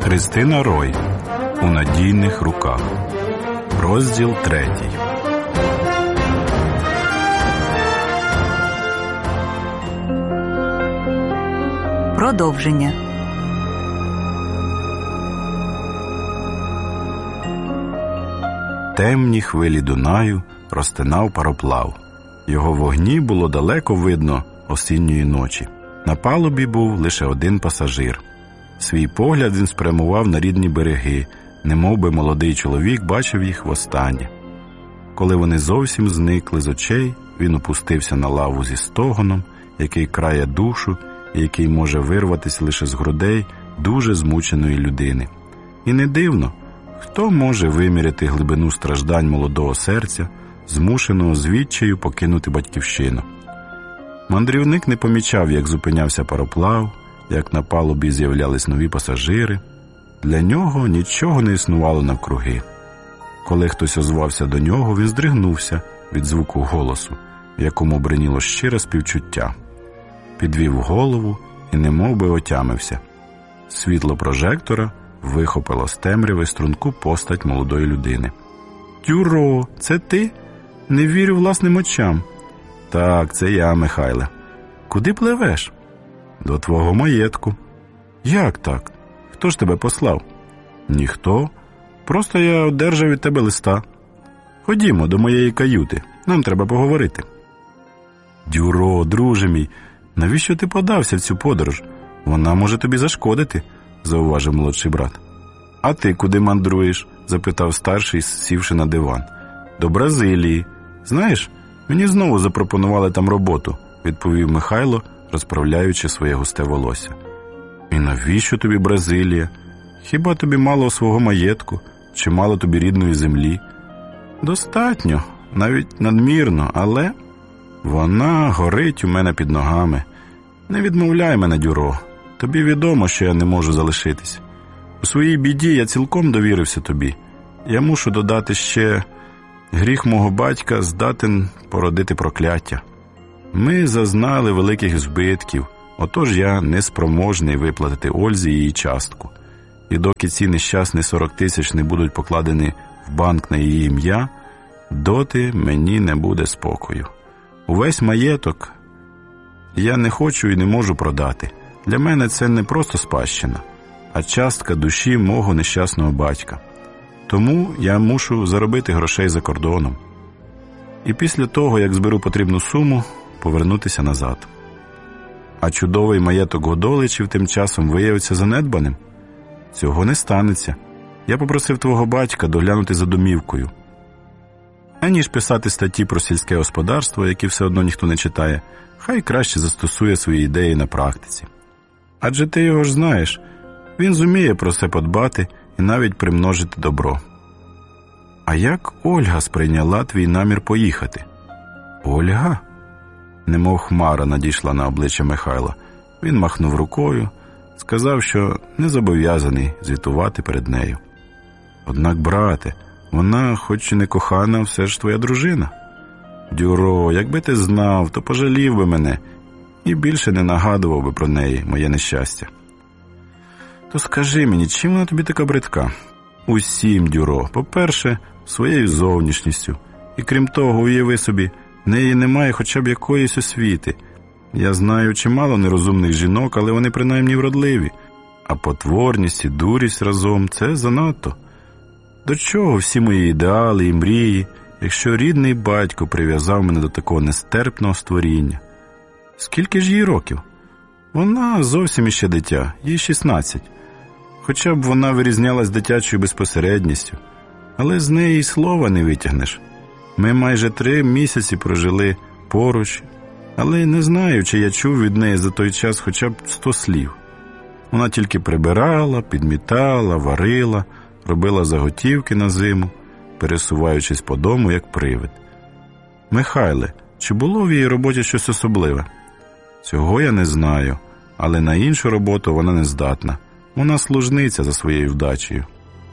Христина Рой. У надійних руках. Розділ 3. Продовження. Темні хвилі Дунаю розтинав пароплав. Його вогні було далеко видно осінньої ночі. На палубі був лише один пасажир. Свій погляд він спрямував на рідні береги, немов би молодий чоловік бачив їх востаннє. Коли вони зовсім зникли з очей, він опустився на лаву зі стогоном, який крає душу і який може вирватися лише з грудей дуже змученої людини. І не дивно, хто може виміряти глибину страждань молодого серця, змушеного з відчаю покинути батьківщину. Мандрівник не помічав, як зупинявся пароплав, як на палубі з'являлись нові пасажири. Для нього нічого не існувало навкруги. Коли хтось озвався до нього, він здригнувся від звуку голосу, в якому бриніло щире співчуття. Підвів голову і немов би отямився. Світло прожектора вихопило з темряви струнку постать молодої людини. «Дюро, це ти? Не вірю власним очам». «Так, це я, Михайле». «Куди пливеш?» «До твого маєтку». «Як так? Хто ж тебе послав?» «Ніхто. Просто я одержав від тебе листа. Ходімо до моєї каюти, нам треба поговорити». «Дюро, друже мій, навіщо ти подався в цю подорож? Вона може тобі зашкодити», – зауважив молодший брат. «А ти куди мандруєш?» – запитав старший, сівши на диван. «До Бразилії. Знаєш, мені знову запропонували там роботу», – відповів Михайло, розправляючи своє густе волосся. «І навіщо тобі Бразилія? Хіба тобі мало свого маєтку? Чи мало тобі рідної землі?» «Достатньо, навіть надмірно, але вона горить у мене під ногами. Не відмовляй мене, Дюро. Тобі відомо, що я не можу залишитись. У своїй біді я цілком довірився тобі. Я мушу додати ще гріх мого батька здатен породити прокляття. Ми зазнали великих збитків, отож я неспроможний виплатити Ользі її частку. І доки ці нещасні 40 тисяч не будуть покладені в банк на її ім'я, доти мені не буде спокою. Увесь маєток я не хочу і не можу продати. Для мене це не просто спадщина, а частка душі мого нещасного батька. Тому я мушу заробити грошей за кордоном. І після того, як зберу потрібну суму, повернутися назад». А чудовий маєток Годоличів тим часом виявиться занедбаним? Цього не станеться. Я попросив твого батька доглянути за домівкою. Аніж писати статті про сільське господарство, які все одно ніхто не читає, хай краще застосує свої ідеї на практиці. Адже ти його ж знаєш, він зуміє про це подбати і навіть примножити добро. А як Ольга сприйняла твій намір поїхати? Ольга? Немов хмара надійшла на обличчя Михайла. Він махнув рукою, сказав, що не зобов'язаний звітувати перед нею. Однак, брате, вона, хоч і не кохана, все ж твоя дружина. Дюро, якби ти знав, то пожалів би мене і більше не нагадував би про неї, моє нещастя. То скажи мені, чим вона тобі така бридка? Усім, Дюро. По-перше, своєю зовнішністю. І крім того, уяви собі, в неї немає хоча б якоїсь освіти. Я знаю чимало нерозумних жінок, але вони принаймні вродливі. А потворність і дурість разом – це занадто. До чого всі мої ідеали і мрії, якщо рідний батько прив'язав мене до такого нестерпного створіння? Скільки ж їй років? Вона зовсім іще дитя, їй 16. Хоча б вона вирізнялась дитячою безпосередністю. Але з неї й слова не витягнеш. Ми майже 3 місяці прожили поруч, але не знаю, чи я чув від неї за той час хоча б 100 слів. Вона тільки прибирала, підмітала, варила, робила заготівки на зиму, пересуваючись по дому, як привид. Михайле, чи було в її роботі щось особливе? Цього я не знаю, але на іншу роботу вона не здатна. Вона служниця за своєю вдачею.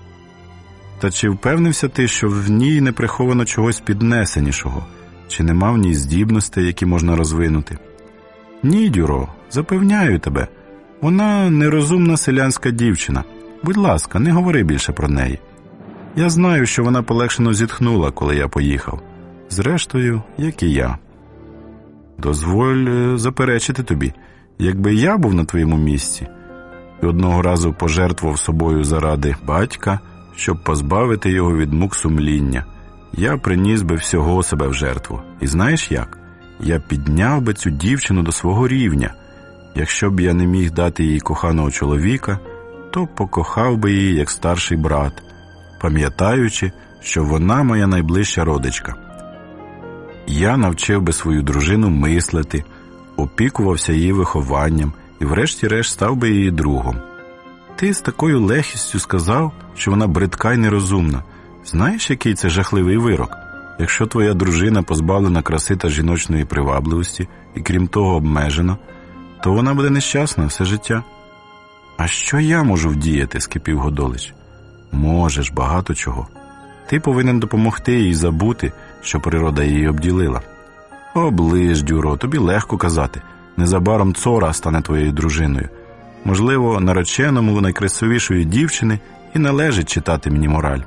Та чи впевнився ти, що в ній не приховано чогось піднесенішого? Чи нема в ній здібностей, які можна розвинути? Ні, Дюро, запевняю тебе, вона нерозумна селянська дівчина. Будь ласка, не говори більше про неї. Я знаю, що вона полегшено зітхнула, коли я поїхав. Зрештою, як і я. Дозволь заперечити тобі, якби я був на твоєму місці і одного разу пожертвував собою заради батька, щоб позбавити його від мук сумління, я приніс би всього себе в жертву. І знаєш як? Я підняв би цю дівчину до свого рівня. Якщо б я не міг дати їй коханого чоловіка, то покохав би її як старший брат, пам'ятаючи, що вона моя найближча родичка. Я навчив би свою дружину мислити, опікувався її вихованням і врешті-решт став би її другом. Ти з такою легкістю сказав, що вона бридка й нерозумна. Знаєш, який це жахливий вирок? Якщо твоя дружина позбавлена краси та жіночної привабливості і крім того обмежена, то вона буде нещасна все життя. А що я можу вдіяти, скипів Годолич. Можеш, багато чого. Ти повинен допомогти їй забути, що природа її обділила. Оближ, Дюро, тобі легко казати. Незабаром Цора стане твоєю дружиною. Можливо, нареченому найкрасивішої дівчини і належить читати мені мораль.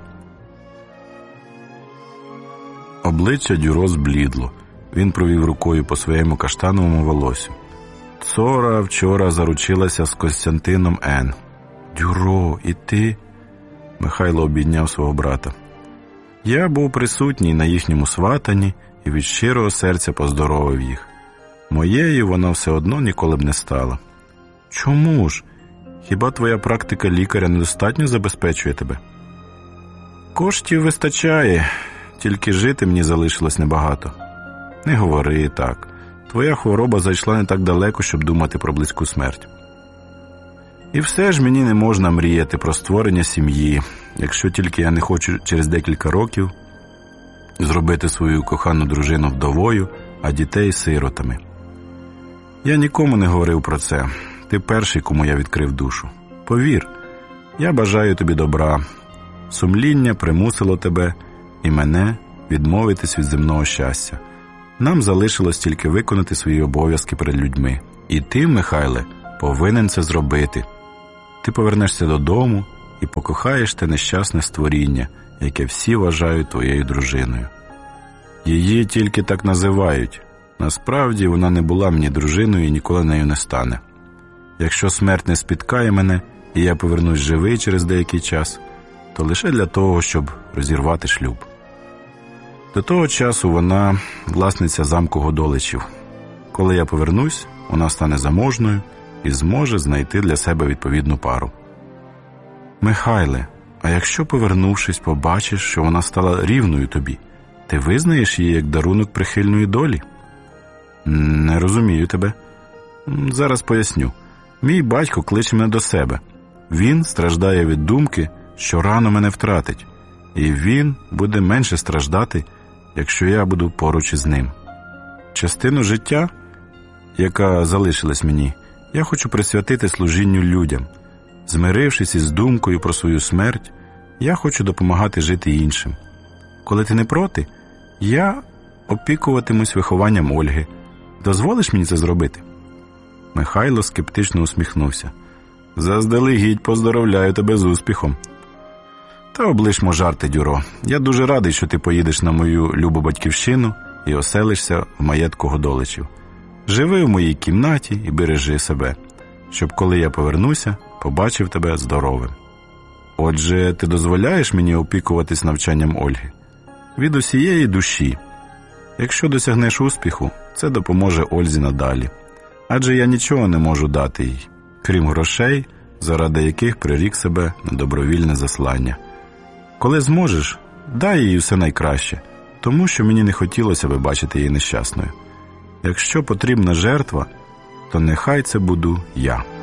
Обличчя Дюро зблідло. Він провів рукою по своєму каштановому волосю. Цора вчора заручилася з Костянтином Н. Дюро, і ти? Михайло обійняв свого брата. Я був присутній на їхньому сватанні і від щирого серця поздоровив їх. Моєю вона все одно ніколи б не стала. Чому ж? Хіба твоя практика лікаря недостатньо забезпечує тебе? Коштів вистачає, тільки жити мені залишилось небагато. Не говори так. Твоя хвороба зайшла не так далеко, щоб думати про близьку смерть. І все ж мені не можна мріяти про створення сім'ї, якщо тільки я не хочу через декілька років зробити свою кохану дружину вдовою, а дітей сиротами. Я нікому не говорив про це. Ти перший, кому я відкрив душу. Повір, я бажаю тобі добра. Сумління примусило тебе і мене відмовитись від земного щастя. Нам залишилось тільки виконати свої обов'язки перед людьми. І ти, Михайле, повинен це зробити. Ти повернешся додому і покохаєш те нещасне створіння, яке всі вважають твоєю дружиною. Її тільки так називають. Насправді вона не була мені дружиною і ніколи нею не стане. Якщо смерть не спіткає мене, і я повернусь живий через деякий час, то лише для того, щоб розірвати шлюб. До того часу вона власниця замку Годоличів. Коли я повернусь, вона стане заможною і зможе знайти для себе відповідну пару. Михайле, а якщо, повернувшись, побачиш, що вона стала рівною тобі, ти визнаєш її як дарунок прихильної долі? Не розумію тебе. Зараз поясню. Мій батько кличе мене до себе. Він страждає від думки, що рано мене втратить. І він буде менше страждати, якщо я буду поруч із ним. Частину життя, яка залишилась мені, я хочу присвятити служінню людям. Змирившись із думкою про свою смерть, я хочу допомагати жити іншим. Коли ти не проти, я опікуватимусь вихованням Ольги. Дозволиш мені це зробити? Михайло скептично усміхнувся. Заздалегідь поздоровляю тебе з успіхом. Та облишмо жарти, Дюро. Я дуже радий, що ти поїдеш на мою любу батьківщину і оселишся в маєтку Годоличів. Живи в моїй кімнаті і бережи себе, щоб коли я повернуся, побачив тебе здоровим. Отже, ти дозволяєш мені опікуватись навчанням Ольги? Від усієї душі. Якщо досягнеш успіху, це допоможе Ользі надалі. Адже я нічого не можу дати їй, крім грошей, заради яких прирік себе на добровільне заслання. Коли зможеш, дай їй все найкраще, тому що мені не хотілося би бачити її нещасною. Якщо потрібна жертва, то нехай це буду я.